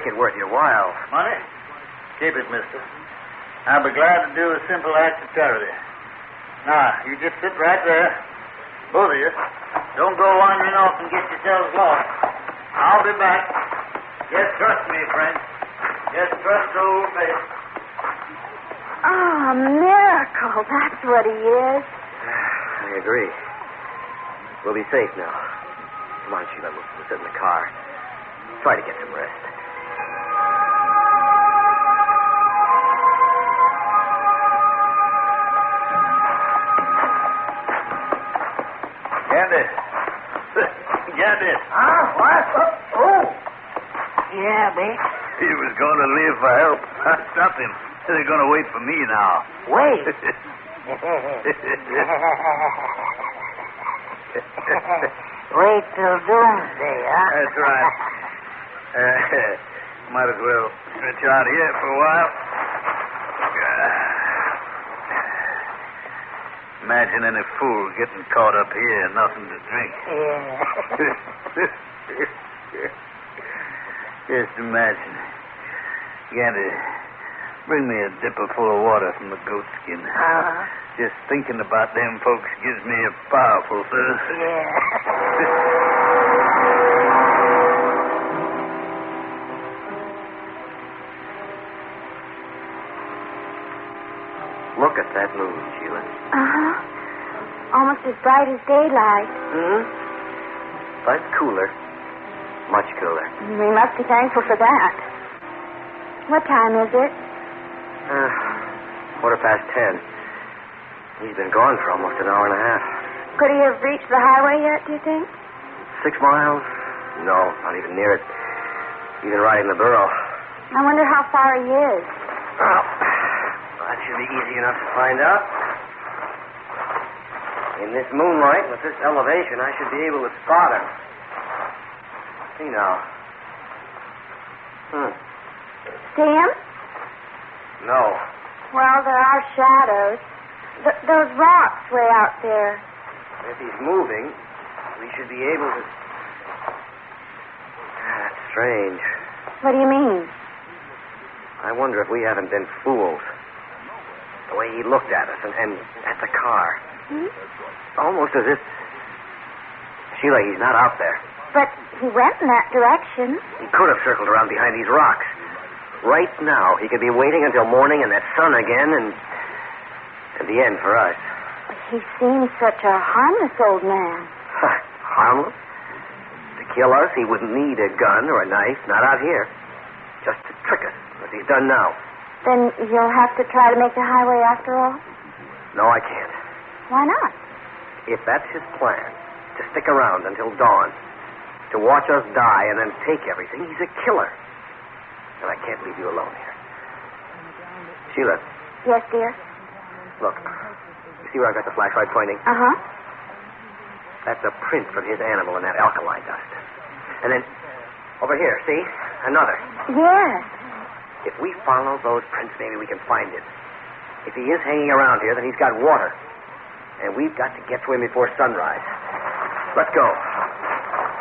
make it worth your while. Money? Keep it, mister. I'll be glad to do a simple act of charity. Now, you just sit right there. Both of you. Don't go wandering off and get yourselves lost. I'll be back. Just trust me, friend. Just trust old face. Oh, a miracle. That's what he is. I agree. We'll be safe now. Come on, Sheila. We'll sit in the car. Try to get some rest. Get it. Get it. Huh? What? Oh. Yeah, mate. He was going to leave for help. I stopped him. They're going to wait for me now. Wait. Wait till doomsday, huh? That's right. Might as well stretch out here for a while. Imagine any fool getting caught up here, nothing to drink. Yeah. Just imagine. Gandy, bring me a dipper full of water from the goat skin. Just thinking about them folks gives me a powerful thirst. Yeah. Look at that moon, Sheila. Uh-huh. Almost as bright as daylight. Hmm? But cooler. Much cooler. We must be thankful for that. What time is it? 10:15. He's been gone for almost an hour and a half. Could he have reached the highway yet, do you think? 6 miles? No, not even near it. Even riding the burro. I wonder how far he is. Well, that should be easy enough to find out. In this moonlight, with this elevation, I should be able to spot him. See now. See him? No. Well, there are shadows. Those rocks way out there. If he's moving, we should be able to... That's strange. What do you mean? I wonder if we haven't been fools. The way he looked at us and at the car. Hmm? Almost as if... Sheila, he's not out there. But he went in that direction. He could have circled around behind these rocks. Right now, he could be waiting until morning and that sun again and the end for us. He seems such a harmless old man. Harmless? To kill us, he wouldn't need a gun or a knife, not out here. Just to trick us, as he's done now. Then you'll have to try to make the highway after all? No, I can't. Why not? If that's his plan, to stick around until dawn, to watch us die and then take everything, he's a killer. And I can't leave you alone here. Sheila. Yes, dear? Look, you see where I've got the flashlight pointing? Uh-huh. That's a print from his animal in that alkali dust. And then, over here, see? Another. Yes. If we follow those prints, maybe we can find him. If he is hanging around here, then he's got water. And we've got to get to him before sunrise. Let's go.